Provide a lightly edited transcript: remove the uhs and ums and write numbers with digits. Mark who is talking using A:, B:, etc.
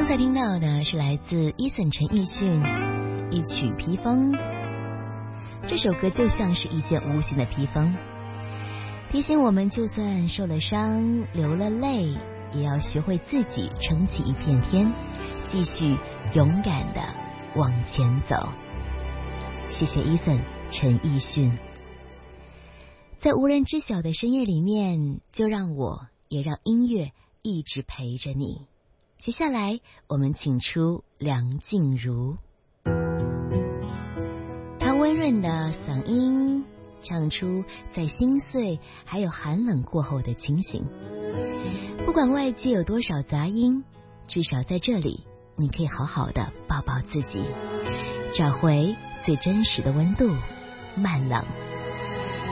A: 才听到的是来自Eason陈奕迅一曲《披风》，这首歌就像是一件无形的披风，提醒我们就算受了伤流了泪，也要学会自己撑起一片天，继续勇敢地往前走。谢谢Eason陈奕迅。在无人知晓的深夜里面，就让我也让音乐一直陪着你。接下来我们请出梁静茹，她温润的嗓音唱出在心碎还有寒冷过后的清醒。不管外界有多少杂音，至少在这里你可以好好的抱抱自己，找回最真实的温度。慢冷